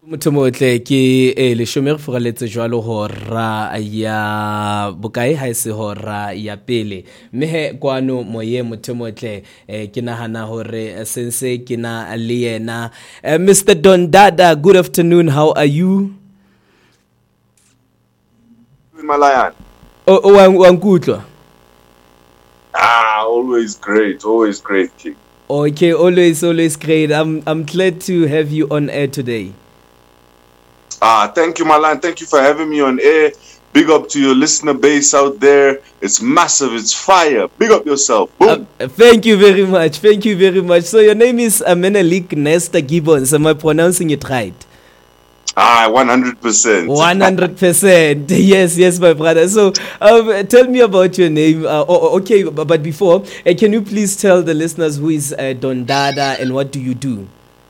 Motle ke le shomer foraletse jwalo hora ya bokae ha se hora ya pele mme he kwano moye motle ke nahana hore sense ke na le yena Mr. Don Dada. Good afternoon, how are you? Malayan. Wankutlo. Always great, King. Okay, always great. I'm glad to have you on air today. Thank you, Malan. Thank you for having me on air. Big up to your listener base out there. It's massive. It's fire. Big up yourself. Boom. Thank you very much. So your name is Menelik Nesta Gibbons. Am I pronouncing it right? 100%. 100%. Yes, my brother. So, tell me about your name. Okay, but before, can you please tell the listeners who is Don Dada and what do you do?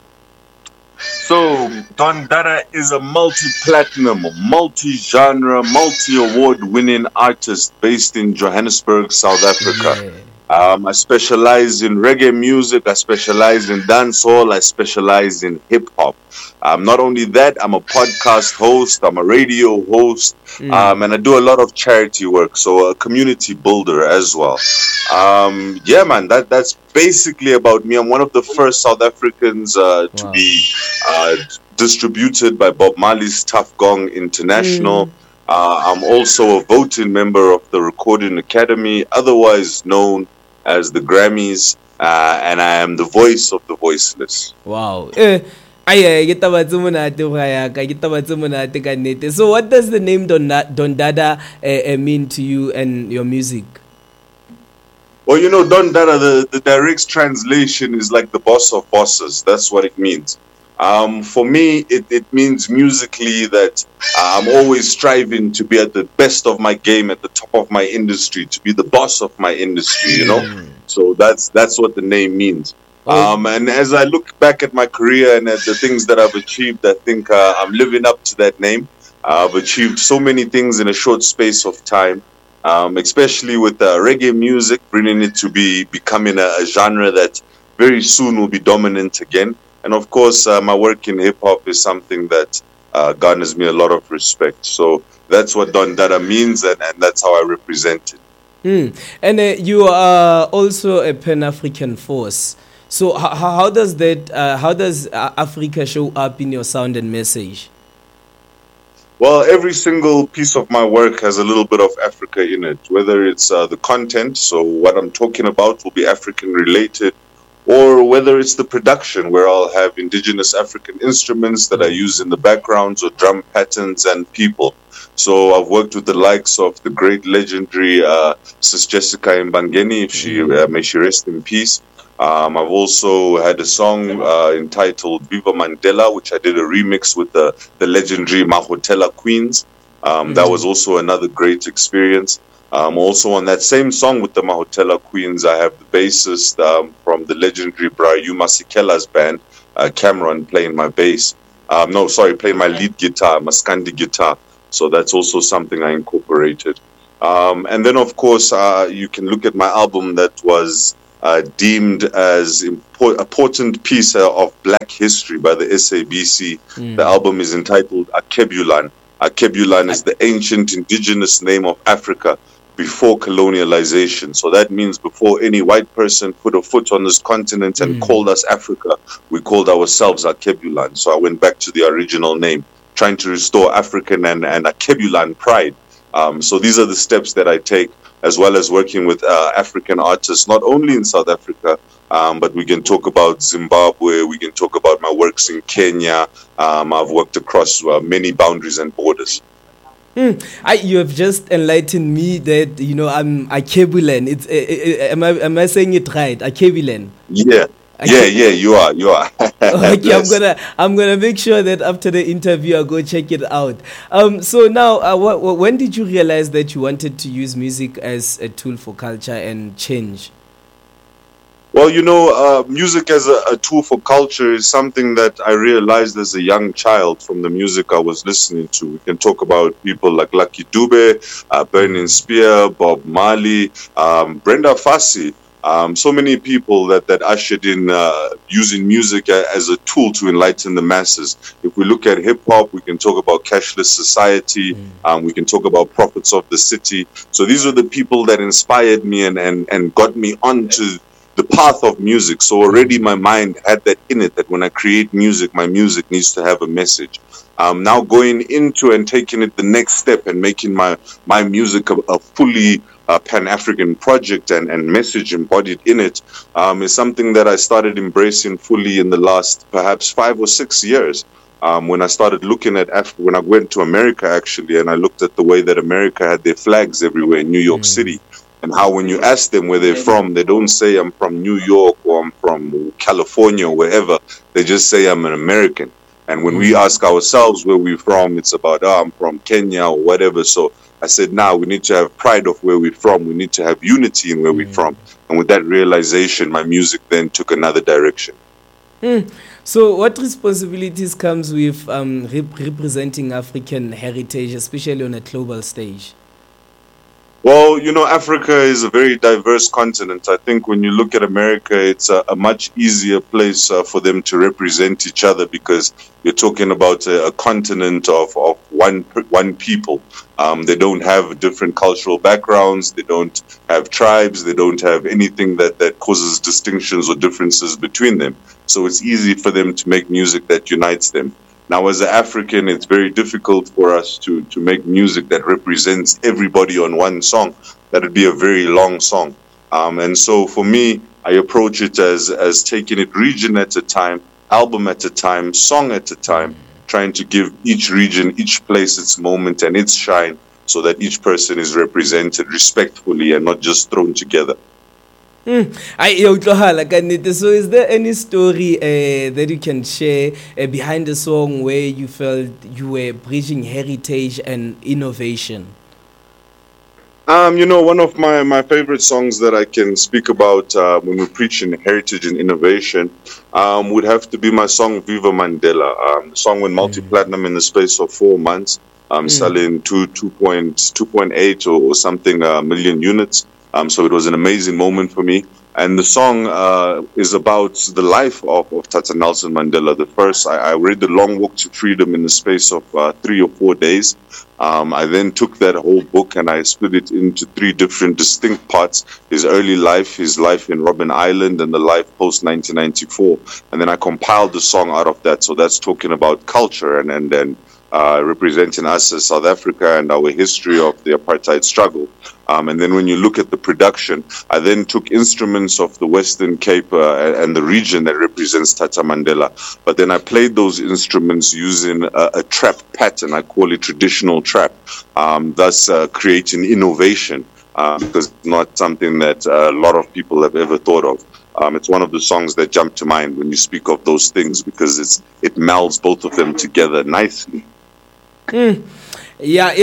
So, Don Dada is a multi-platinum, multi-genre, multi-award-winning artist based in Johannesburg, South Africa. Yeah. I specialize in reggae music, I specialize in dancehall, I specialize in hip-hop. Not only that, I'm a podcast host, I'm a radio host, and I do a lot of charity work, so a community builder as well. Yeah, man, that's basically about me. I'm one of the first South Africans to be distributed by Bob Marley's Tough Gong International. I'm also a voting member of the Recording Academy, otherwise known as the Grammys, and I am the voice of the voiceless. Wow. So what does the name Don Dada mean to you and your music? Well, you know, Don Dada, the direct translation is like the boss of bosses. That's what it means. For me, it means musically that I'm always striving to be at the best of my game, at the top of my industry, to be the boss of my industry, you know? So that's what the name means. And as I look back at my career and at the things that I've achieved, I think I'm living up to that name. I've achieved so many things in a short space of time, especially with reggae music, bringing it to becoming a genre that very soon will be dominant again. And of course, my work in hip-hop is something that garners me a lot of respect. So that's what Don Dada means, and that's how I represent it. And you are also a Pan-African force. So how does Africa show up in your sound and message? Well, every single piece of my work has a little bit of Africa in it, whether it's the content, so what I'm talking about will be African-related, or whether it's the production where I'll have indigenous African instruments that I use in the backgrounds or drum patterns and people. So I've worked with the likes of the great legendary Sis Jessica Mbangeni, may she rest in peace. I've also had a song entitled Viva Mandela, which I did a remix with the legendary Mahotela Queens. That was also another great experience. Also on that same song with the Mahotela Queens, I have the bassist from the legendary Brayu Masikela's band, Cameron, playing my bass. Playing my lead guitar, Maskandi guitar. So that's also something I incorporated. And then, of course, you can look at my album that was deemed as an important piece of Black history by the SABC. The album is entitled Akebulan. Akebulan is the ancient indigenous name of Africa before colonialization. So that means before any white person put a foot on this continent and called us Africa, we called ourselves Akebulan. So I went back to the original name, trying to restore African and Akebulan pride. So these are the steps that I take, as well as working with African artists, not only in South Africa, but we can talk about Zimbabwe, we can talk about my works in Kenya. I've worked across many boundaries and borders. You have just enlightened me that, you know, I'm Akebulan. Am I saying it right? Akebulan. Yeah. Yeah, you are. Okay, I'm gonna make sure that after the interview I go check it out. So now, when did you realize that you wanted to use music as a tool for culture and change? Well, you know, music as a tool for culture is something that I realized as a young child from the music I was listening to. We can talk about people like Lucky Dube, Burning Spear, Bob Marley, Brenda Fassie. So many people that ushered in using music as a tool to enlighten the masses. If we look at hip-hop, we can talk about Cashless Society. We can talk about Prophets of the City. So these are the people that inspired me and got me onto the path of music. So already my mind had that in it, that when I create music, my music needs to have a message. Now going into and taking it the next step and making my music a fully Pan-African project and message embodied in it is something that I started embracing fully in the last perhaps 5 or 6 years. When I started looking at when I went to America actually, and I looked at the way that America had their flags everywhere in New York City, and how when you ask them where they're from, they don't say I'm from New York or I'm from California or wherever. They just say I'm an American. And when we ask ourselves where we're from, it's about, I'm from Kenya or whatever. So I said, now we need to have pride of where we're from. We need to have unity in where we're from. And with that realization, my music then took another direction. So what responsibilities comes with representing African heritage, especially on a global stage? Well, Africa is a very diverse continent. I think when you look at America, it's a much easier place for them to represent each other, because you're talking about a continent of one people. They don't have different cultural backgrounds. They don't have tribes. They don't have anything that causes distinctions or differences between them. So it's easy for them to make music that unites them. Now, as an African, it's very difficult for us to make music that represents everybody on one song. That would be a very long song. And so for me, I approach it as taking it region at a time, album at a time, song at a time, trying to give each region, each place its moment and its shine, so that each person is represented respectfully and not just thrown together. So is there any story that you can share behind the song where you felt you were bridging heritage and innovation? One of my favorite songs that I can speak about when we're preaching heritage and innovation would have to be my song Viva Mandela. The song went multi-platinum in the space of 4 months, selling 2.8 or something million units. So it was an amazing moment for me. And the song is about the life of Tata Nelson Mandela. I read The Long Walk to Freedom in the space of 3 or 4 days. I then took that whole book and I split it into 3 different distinct parts: his early life, his life in Robben Island, and the life post-1994. And then I compiled the song out of that. So that's talking about culture and then representing us as South Africa and our history of the apartheid struggle. And then when you look at the production, I then took instruments of the Western Cape and the region that represents Tata Mandela. But then I played those instruments using a trap pattern. I call it traditional trap, thus creating innovation, because it's not something that a lot of people have ever thought of. It's one of the songs that jump to mind when you speak of those things, because it melds both of them together nicely. Yeah,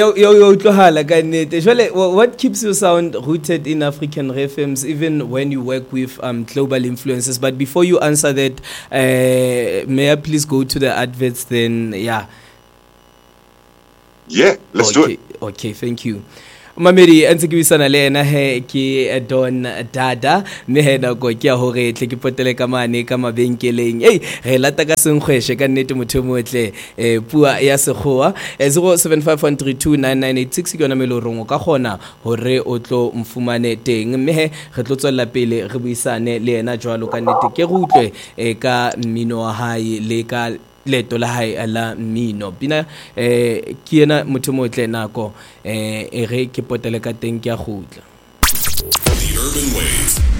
what keeps your sound rooted in African rhythms, even when you work with global influences? But before you answer that, may I please go to the adverts then? Yeah, let's do it. Okay, thank you. Mamedi a ntse ke buisana le ena ke Don Dada mme he nako ke ya hore tle ke potele ka mane ka mabenkeleng re lata ka senkgweshe ka nnete motho motle pua ya sekgowa 0751329986 ke yona melo rongo ka gona hore o tlo mfumane teng mme he re tlo tswela pele re buisane le ena jwalo ka nnete ke re utlwe ka mmino wa hae le ka leto la hae la mmino pina ke yena motho motle nako re ke potele ka teng ke a gutla. The Urban Wave.